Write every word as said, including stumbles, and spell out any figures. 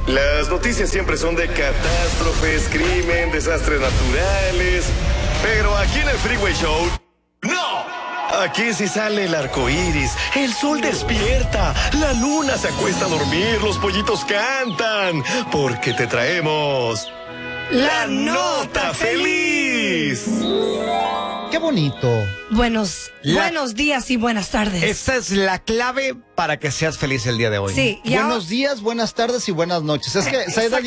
Las noticias siempre son de catástrofes, crimen, desastres naturales. Pero aquí en el Freeway Show, ¡no! Aquí sí sale el arco iris, el sol despierta, la luna se acuesta a dormir, los pollitos cantan, porque te traemos la nota feliz. ¡Qué bonito! Buenos, La- buenos días y buenas tardes. Esta es la clave para que seas feliz el día de hoy. Sí, y Buenos ahora- días, buenas tardes y buenas noches. Es que Saida